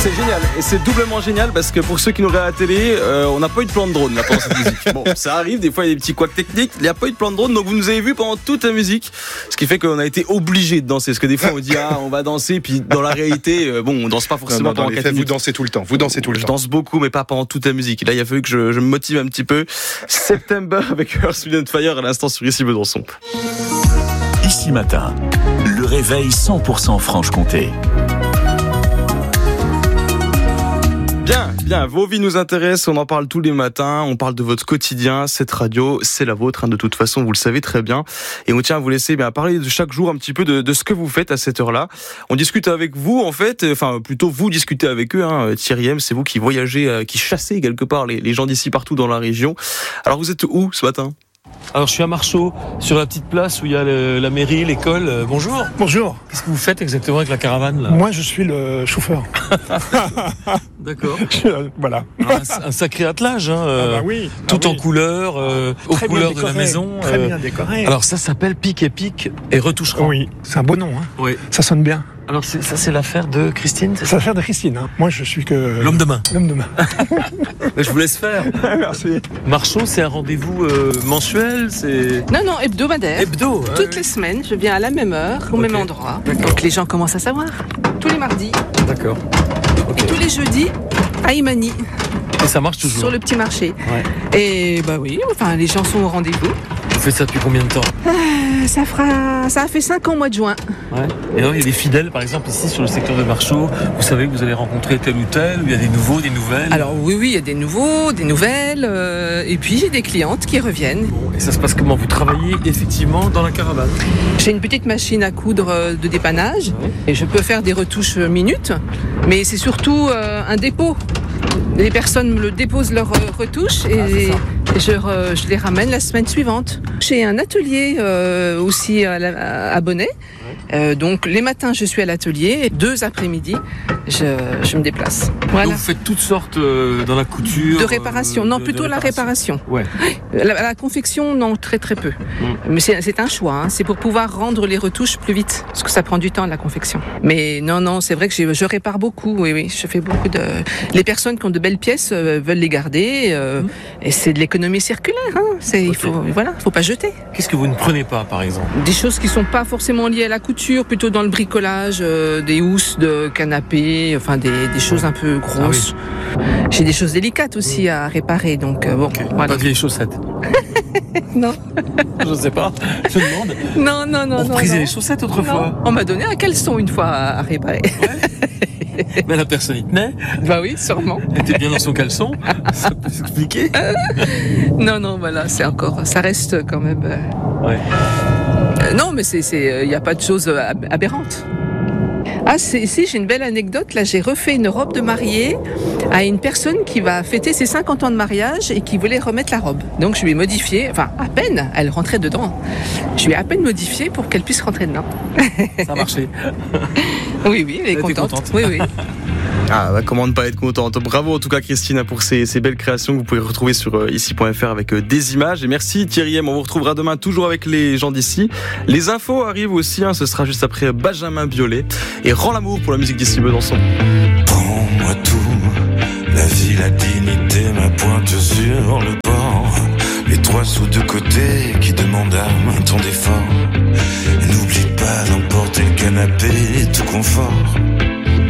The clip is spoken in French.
C'est génial, et c'est doublement génial parce que pour ceux qui nous regardent à la télé, on n'a pas eu de plan de drone là pendant cette musique. Bon, ça arrive, des fois il y a des petits couacs techniques, il n'y a pas eu de plan de drone, donc vous nous avez vu pendant toute la musique, ce qui fait qu'on a été obligé de danser, parce que des fois on dit on va danser, puis dans la réalité, on danse pas forcément pendant 4 minutes. Vous dansez tout le temps, Je danse beaucoup, mais pas pendant toute la musique. Là il a fallu que je me motive un petit peu. September avec Earth, Wind & Fire à l'instant sur Ici Besançon. Ici Matin, le réveil 100% Franche-Comté. Bien, vos vies nous intéressent, on en parle tous les matins, on parle de votre quotidien, cette radio, c'est la vôtre, de toute façon, vous le savez très bien. Et on tient à vous laisser parler de chaque jour un petit peu de ce que vous faites à cette heure-là. On discute avec vous, en fait, enfin plutôt vous discutez avec eux. Thierry M, c'est vous qui voyagez, qui chassez quelque part les gens d'ici partout dans la région. Alors vous êtes où ce matin ? Alors je suis à Marchaux, sur la petite place où il y a la mairie, l'école. Bonjour. Bonjour. Qu'est-ce que vous faites exactement avec la caravane là ? Moi je suis le chauffeur. D'accord. Voilà. Un sacré attelage, oui. Tout en couleur, aux couleurs de la maison. Très bien décoré. Alors ça s'appelle Pic et Retoucheront. Oui, c'est un beau nom. Oui. Ça sonne bien. Alors ça c'est l'affaire de Christine, c'est ça ? C'est l'affaire de Christine. Moi je suis que... L'homme de main. Je vous laisse faire. Merci. Marchaux, c'est un rendez-vous mensuel, c'est... Non, hebdomadaire. Hebdo. Toutes les semaines, je viens à la même heure, au même endroit. Donc les gens commencent à savoir. Tous les mardis. D'accord. Et tous les jeudis, à Imani. Et ça marche toujours ? Sur le petit marché. Ouais. Et oui, les gens sont au rendez-vous. Vous faites ça depuis combien de temps ? Ça a fait 5 ans au mois de juin. Ouais. Et alors, il y a des fidèles, par exemple, ici, sur le secteur de Marchaux. Vous savez que vous allez rencontrer tel ou tel, ou il y a des nouveaux, des nouvelles ? Alors oui, il y a des nouveaux, des nouvelles. Et puis, j'ai des clientes qui reviennent. Bon, et ça se passe comment ? Vous travaillez effectivement dans la caravane ? J'ai une petite machine à coudre de dépannage. Et je peux faire des retouches minutes. Mais c'est surtout un dépôt. Les personnes me déposent leurs retouches et je les ramène la semaine suivante. J'ai un atelier aussi à Bonnet. Donc les matins je suis à l'atelier, 2 après-midi je me déplace. Voilà. Donc vous faites toutes sortes dans la couture. De réparation, non plutôt la réparation. Ouais. La confection non très peu. Mais c'est un choix, c'est pour pouvoir rendre les retouches plus vite parce que ça prend du temps la confection. Mais non c'est vrai que je répare beaucoup. Oui je fais beaucoup de. Les personnes qui ont de belles pièces veulent les garder et c'est de l'économie circulaire. Il faut pas jeter. Qu'est-ce que vous ne prenez pas par exemple ? Des choses qui sont pas forcément liées à la couture, plutôt dans le bricolage, des housses de canapé, enfin des choses un peu grosses. Ah oui. J'ai des choses délicates aussi à réparer, donc voilà. Pas de vieilles chaussettes. Non. Je sais pas. Je demande. Non. On reprisait les chaussettes autrefois. Non. On m'a donné un caleçon une fois à réparer. Ouais. Mais la personne y tenait. Bah oui, sûrement. Elle était bien dans son caleçon. Ça peut s'expliquer. Non, voilà, c'est encore, ça reste quand même. Ouais. Non, mais il n'y a pas de choses aberrantes. Ah, si, j'ai une belle anecdote. Là, j'ai refait une robe de mariée à une personne qui va fêter ses 50 ans de mariage et qui voulait remettre la robe. Donc, je lui ai modifié, à peine, elle rentrait dedans. Je lui ai à peine modifié pour qu'elle puisse rentrer dedans. Ça a marché. Oui, elle est contente. Oui. Comment ne pas être contente. Bravo en tout cas Christine pour ces belles créations que vous pouvez retrouver sur ici.fr avec des images. Et merci Thierry M, on vous retrouvera demain toujours avec les gens d'ici. Les infos arrivent aussi, ce sera juste après Benjamin Biolay et Rends l'amour pour la musique d'ici Besançon. Prends-moi tout, la vie, la dignité, ma pointe sur le port. Les 3 sous de côté qui demandent un temps d'effort. Et n'oublie pas d'emporter le canapé, tout confort.